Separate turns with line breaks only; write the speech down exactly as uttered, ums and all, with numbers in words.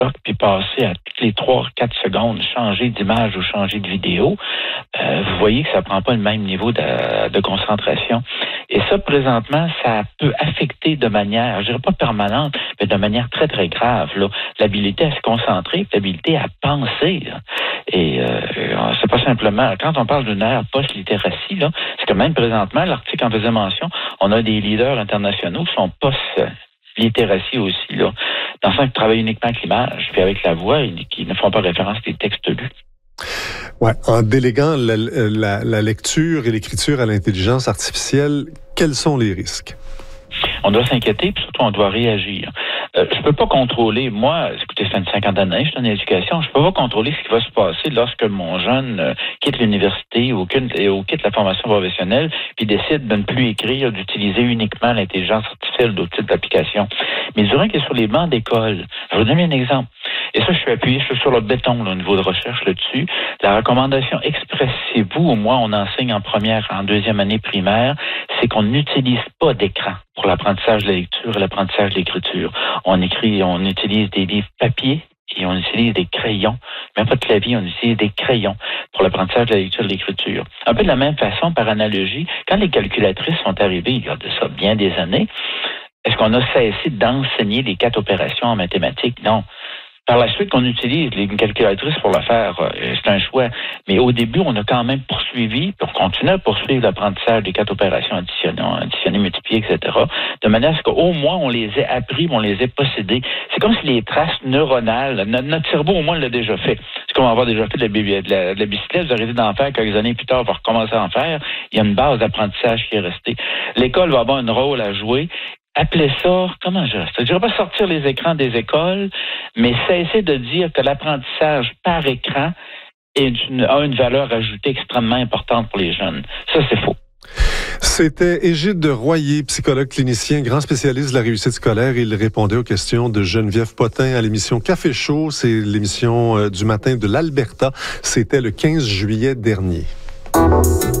puis passer à toutes les trois quatre secondes, changer d'image ou changer de vidéo, euh, vous voyez que ça prend pas le même niveau de, de concentration. Et ça, présentement, ça peut affecter de manière, je dirais pas permanente, mais de manière très, très grave, là, l'habilité à se concentrer, l'habilité à penser. Là. Et euh, c'est pas simplement, quand on parle d'une ère post-littératie, là, c'est que même présentement, l'article en faisait mention, on a des leaders internationaux qui sont post-littératie aussi, là, dans le sens qui travaillent uniquement avec l'image, puis avec la voix, et qui ne font pas référence à des textes lus.
Ouais, en déléguant la, la, la lecture et l'écriture à l'intelligence artificielle, quels sont les risques?
On doit s'inquiéter, puis surtout on doit réagir. Euh, je peux pas contrôler, moi, écoutez, ça fait une cinquantaine d'années, je suis en éducation, je peux pas contrôler ce qui va se passer lorsque mon jeune euh, quitte l'université ou quitte, ou quitte la formation professionnelle, puis décide de ne plus écrire, d'utiliser uniquement l'intelligence artificielle d'autres types d'applications. Mais durant qu'il est sur les bancs d'école, je vais vous donner un exemple. Et ça, je suis appuyé, je suis sur le béton là, au niveau de recherche là-dessus. La recommandation expressez-vous, au moins on enseigne en première, en deuxième année primaire, c'est qu'on n'utilise pas d'écran pour l'apprentissage de la lecture et l'apprentissage de l'écriture. On écrit, on utilise des livres papier et on utilise des crayons. Même pas de clavier, on utilise des crayons pour l'apprentissage de la lecture et de l'écriture. Un peu de la même façon, par analogie, quand les calculatrices sont arrivées, il y a de ça bien des années, est-ce qu'on a cessé d'enseigner les quatre opérations en mathématiques? Non. Par la suite, qu'on utilise les calculatrices pour le faire, c'est un choix. Mais au début, on a quand même poursuivi, puis on continue à poursuivre l'apprentissage des quatre opérations additionnées, additionnées, multipliées, et cetera, de manière à ce qu'au moins, on les ait appris, on les ait possédés. C'est comme si les traces neuronales, notre, notre cerveau, au moins, l'a déjà fait. C'est comme avoir déjà fait de la, de la, de la bicyclette, vous arrêtez d'en faire quelques années plus tard, vous recommencer à en faire. Il y a une base d'apprentissage qui est restée. L'école va avoir un rôle à jouer. Appelez ça, comment je Je ne dirais pas sortir les écrans des écoles, mais cesser de dire que l'apprentissage par écran est une, a une valeur ajoutée extrêmement importante pour les jeunes. Ça, c'est faux.
C'était Égide de Royer, psychologue clinicien, grand spécialiste de la réussite scolaire. Il répondait aux questions de Geneviève Potin à l'émission Café Chaud. C'est l'émission du matin de l'Alberta. C'était le quinze juillet dernier.